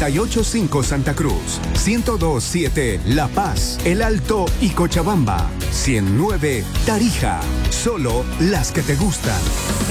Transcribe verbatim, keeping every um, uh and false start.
noventa y ocho punto cinco Santa Cruz, ciento dos punto siete La Paz, El Alto y Cochabamba, ciento nueve Tarija. Solo las que te gustan.